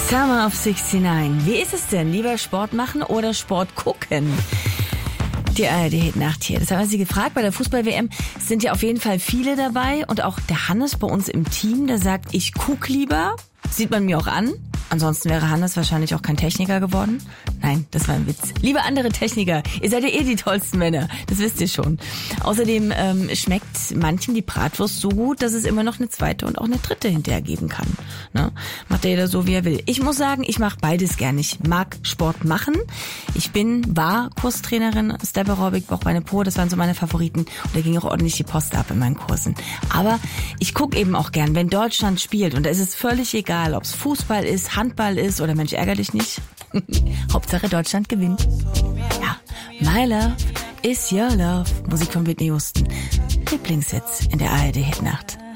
Summer of 69. Wie ist es denn? Lieber Sport machen oder Sport gucken? Die ARD-Nacht hier. Das haben wir Sie gefragt. Bei der Fußball-WM sind ja auf jeden Fall viele dabei. Und auch der Hannes bei uns im Team, der sagt, ich guck lieber. Sieht man mir auch an. Ansonsten wäre Hannes wahrscheinlich auch kein Techniker geworden. Nein, das war ein Witz. Liebe andere Techniker, ihr seid ja eh die tollsten Männer. Das wisst ihr schon. Außerdem schmeckt manchen die Bratwurst so gut, dass es immer noch eine zweite und auch eine dritte hinterher geben kann. Ne? Macht ja jeder so, wie er will. Ich muss sagen, ich mache beides gern. Ich mag Sport machen. Ich war Kurstrainerin, Step Aerobic, Bauchbeine Po, das waren so meine Favoriten. Und da ging auch ordentlich die Post ab in meinen Kursen. Aber ich gucke eben auch gern, wenn Deutschland spielt. Und da ist es völlig egal, ob es Fußball ist, Handball ist oder Mensch, ärger dich nicht. Hauptsache Deutschland gewinnt. Ja, My Love is Your Love. Musik von Whitney Houston. Lieblingshits in der ARD-Nacht.